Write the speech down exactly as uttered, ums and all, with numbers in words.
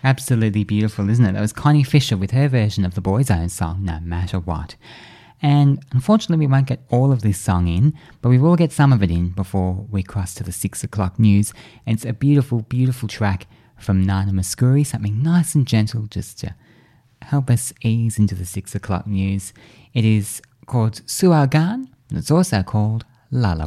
Absolutely beautiful, isn't it? That was Connie Fisher with her version of the Boyzone song, No Matter What. And unfortunately, we won't get all of this song in, but we will get some of it in before we cross to the six o'clock news. And it's a beautiful, beautiful track from Nana Mouskouri, something nice and gentle just to help us ease into the six o'clock news. It is called Suagan, and it's also called Lullaby.